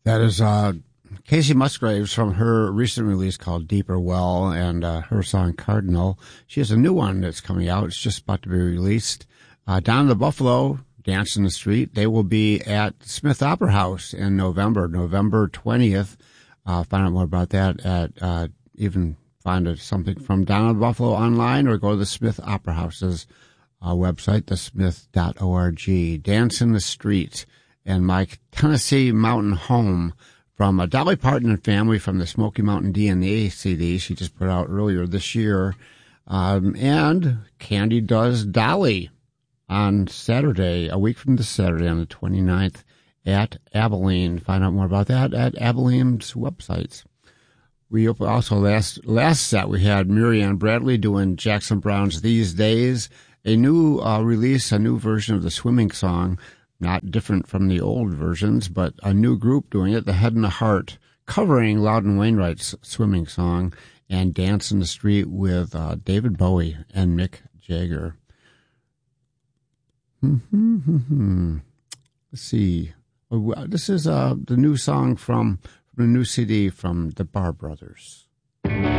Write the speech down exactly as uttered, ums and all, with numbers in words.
That is uh, Casey Musgraves from her recent release called Deeper Well, and uh, her song Cardinal. She has a new one that's coming out. It's just about to be released. Uh, Down in the Buffalo, Dance in the Street. They will be at Smith Opera House in November, November twentieth. Uh, find out more about that at uh, even find a, something from Down in the Buffalo online, or go to the Smith Opera House's uh, website, the smith dot org. Dance in the Street. And my Tennessee Mountain Home from uh, Dolly Parton and Family from the Smoky Mountain D N A C D she just put out earlier this year. Um, and Candy Does Dolly on Saturday, a week from this Saturday on the twenty-ninth at Abilene. Find out more about that at Abilene's websites. We also, last last set, we had Miriam Bradley doing Jackson Brown's These Days, a new uh, release, a new version of the swimming song. Not different from the old versions, but a new group doing it, The Head and the Heart, covering Loudon Wainwright's swimming song, and Dance in the Street with uh, David Bowie and Mick Jagger. Let's see. This is uh, the new song from, from the new C D from the Barr Brothers.